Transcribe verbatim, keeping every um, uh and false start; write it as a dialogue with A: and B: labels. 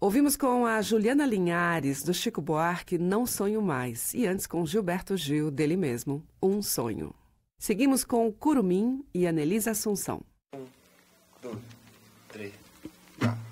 A: Ouvimos com a Juliana Linhares, do Chico Buarque, Não Sonho Mais. E antes com Gilberto Gil, dele mesmo, Um Sonho. Seguimos com Curumim e Anelisa Assunção.
B: Um, dois, três, quatro.